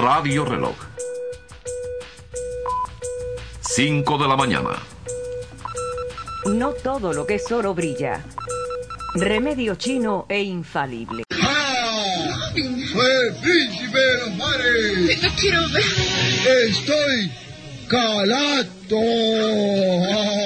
Radio Reloj. 5 de la mañana. No todo lo que es oro brilla. Remedio chino e infalible. ¡Ah! ¡Fue príncipe de los mares! No quiero ver. ¡Estoy calato!